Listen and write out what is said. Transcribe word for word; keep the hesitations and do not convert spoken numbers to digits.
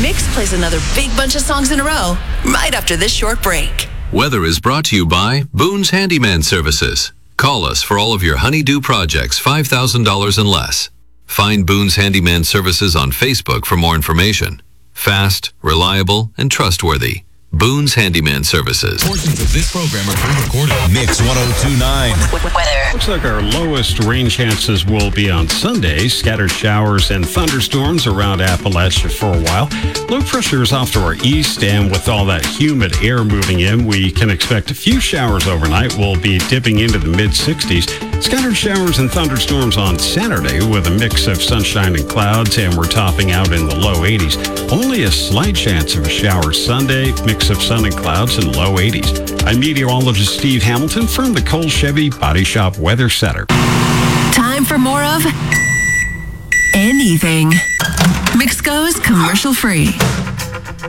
Mix plays another big bunch of songs in a row right after this short break. Weather is brought to you by Boone's Handyman Services. Call us for all of your honeydew projects, five thousand dollars and less. Find Boone's Handyman Services on Facebook for more information. Fast, reliable, and trustworthy. Boone's Handyman Services. Portions of this program are pre-recorded. Mix one oh two point nine. Weather. Looks like our lowest rain chances will be on Sunday. Scattered showers and thunderstorms around Appalachia for a while. Low pressure is off to our east, and with all that humid air moving in, we can expect a few showers overnight. We'll be dipping into the mid sixties. Scattered showers and thunderstorms on Saturday with a mix of sunshine and clouds, and we're topping out in the low eighties. Only a slight chance of a shower Sunday, mix of sun and clouds and low eighties. I'm meteorologist Steve Hamilton from the Cole Chevy Body Shop Weather Center. Time for more of anything. Mix goes commercial free.